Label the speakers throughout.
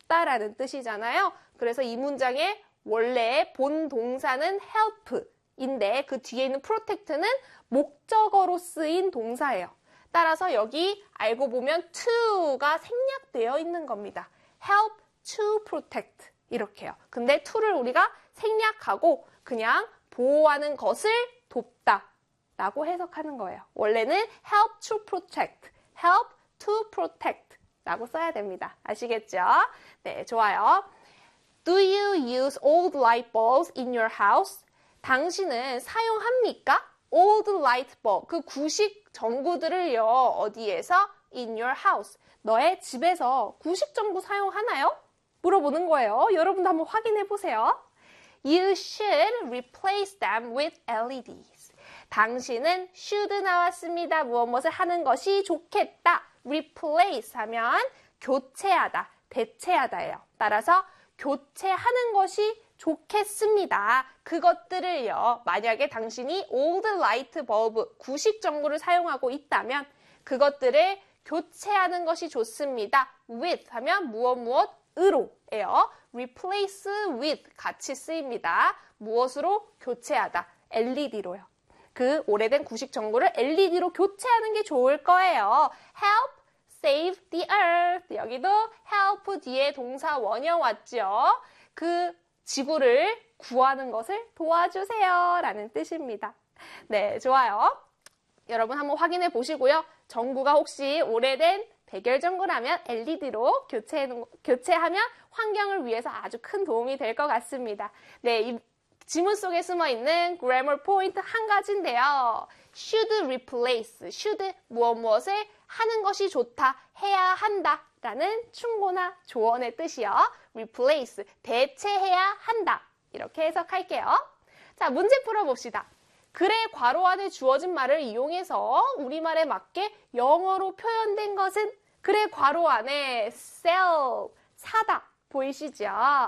Speaker 1: 돕다라는 뜻이잖아요. 그래서 이 문장의 원래 본 동사는 help인데 그 뒤에 있는 protect는 목적어로 쓰인 동사예요. 따라서 여기 알고 보면 to가 생략되어 있는 겁니다. help to protect 이렇게요. 근데 to를 우리가 생략하고 그냥 보호하는 것을 돕다 라고 해석하는 거예요. 원래는 help to protect, help to protect 라고 써야 됩니다. 아시겠죠? 네, 좋아요. Do you use old light bulbs in your house? 당신은 사용합니까? old light bulb, 그 구식 전구들을요. 어디에서? in your house. 너의 집에서 구식 전구 사용하나요? 물어보는 거예요. 여러분도 한번 확인해 보세요. You should replace them with LEDs. 당신은 should 나왔습니다. 무엇을 하는 것이 좋겠다. replace 하면 교체하다, 대체하다예요. 따라서 교체하는 것이 좋겠습니다. 그것들을요. 만약에 당신이 old light bulb, 구식 전구를 사용하고 있다면 그것들을 교체하는 것이 좋습니다. with 하면 무엇으로예요. replace with 같이 쓰입니다. 무엇으로? 교체하다. LED로요. 그 오래된 구식 전구를 LED로 교체하는 게 좋을 거예요. help save the earth. 여기도 help 뒤에 동사 원형 왔죠. 그 지구를 구하는 것을 도와주세요 라는 뜻입니다. 네, 좋아요. 여러분 한번 확인해 보시고요. 전구가 혹시 오래된 백열 전구라면 LED로 교체하면 환경을 위해서 아주 큰 도움이 될 것 같습니다. 네, 이 지문 속에 숨어 있는 grammar 포인트 한 가지인데요. should replace, should 무엇을 하는 것이 좋다, 해야 한다 라는 충고나 조언의 뜻이요. replace, 대체해야 한다. 이렇게 해석할게요. 자, 문제 풀어봅시다. 글의 괄호 안에 주어진 말을 이용해서 우리말에 맞게 영어로 표현된 것은 글의 괄호 안에 sell, 사다 보이시죠?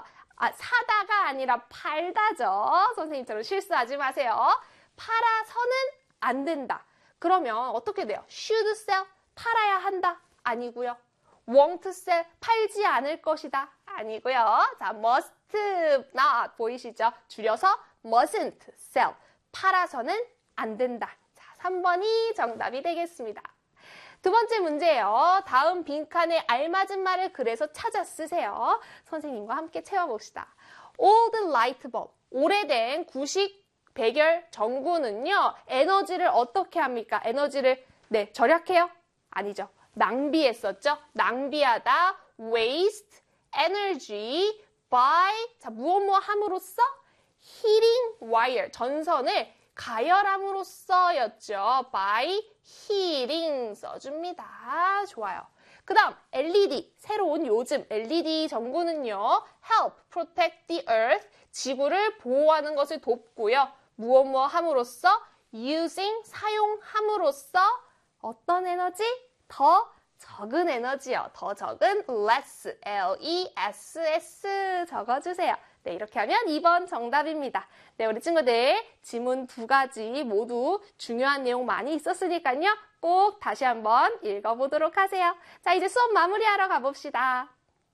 Speaker 1: 사다가 아니라 팔다죠. 선생님처럼 실수하지 마세요. 팔아서는 안 된다. 그러면 어떻게 돼요? should sell, 팔아야 한다. 아니고요. won't sell, 팔지 않을 것이다. 아니고요. 자, must not 보이시죠? 줄여서 mustn't sell, 팔아서는 안 된다. 자, 3번이 정답이 되겠습니다. 두 번째 문제예요. 다음 빈칸에 알맞은 말을 그래서 찾아 쓰세요. 선생님과 함께 채워봅시다. old light bulb, 오래된 구식 백열 전구는요. 에너지를 어떻게 합니까? 에너지를 절약해요? 아니죠. 낭비했었죠. 낭비하다, waste energy by, 자, 무엇 함으로써? heating wire, 전선을 가열함으로써였죠. by heating 써줍니다. 좋아요. 그 다음 LED, 새로운 요즘 LED 전구는요. help protect the earth, 지구를 보호하는 것을 돕고요. 무엇 함으로써? using, 사용함으로써 어떤 에너지? 더 적은 에너지요. 더 적은 less, L-E-S-S 적어주세요. 네, 이렇게 하면 2번 정답입니다. 네, 우리 친구들 지문 두 가지 모두 중요한 내용 많이 있었으니까요. 꼭 다시 한번 읽어보도록 하세요. 자, 이제 수업 마무리하러 가봅시다.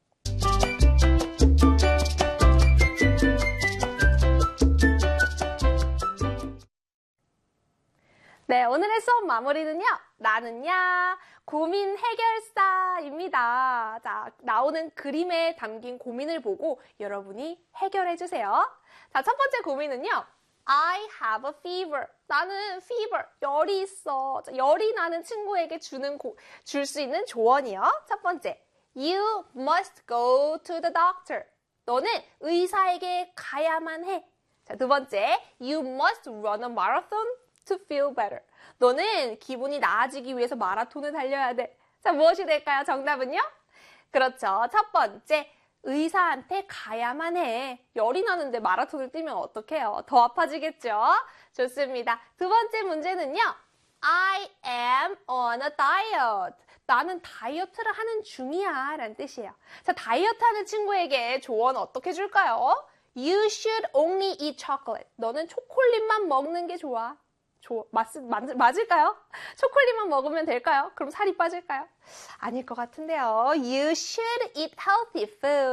Speaker 1: 네, 오늘의 수업 마무리는요. 나는야 고민 해결사입니다. 자, 나오는 그림에 담긴 고민을 보고 여러분이 해결해 주세요. 자, 첫 번째 고민은요. I have a fever. 나는 fever, 열이 있어. 자, 열이 나는 친구에게 줄 수 있는 조언이요. 첫 번째, you must go to the doctor. 너는 의사에게 가야만 해. 자, 두 번째, you must run a marathon to feel better. 너는 기분이 나아지기 위해서 마라톤을 달려야 돼. 자, 무엇이 될까요? 정답은요? 그렇죠. 첫 번째, 의사한테 가야만 해. 열이 나는데 마라톤을 뛰면 어떡해요? 더 아파지겠죠? 좋습니다. 두 번째 문제는요. I am on a diet. 나는 다이어트를 하는 중이야 라는 뜻이에요. 자, 다이어트 하는 친구에게 조언 어떻게 줄까요? You should only eat chocolate. 너는 초콜릿만 먹는 게 좋아. 맞을까요? 초콜릿만 먹으면 될까요? 그럼 살이 빠질까요? 아닐 것 같은데요. You should eat healthy food.